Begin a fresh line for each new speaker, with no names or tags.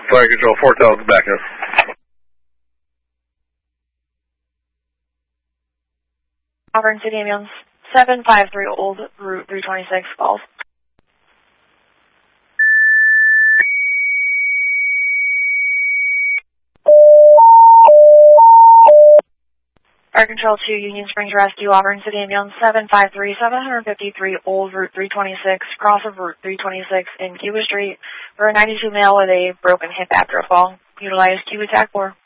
Fire Control, 4000 back up.
Auburn City Ambulance 753 Old Route 326 calls. Fire Control 2, Union Springs Rescue, Auburn City Ambulance 753 Old Route 326, cross of Route 326 in Cuba Street for a 92 male with a broken hip after a fall. Utilize Cuba TAC 4.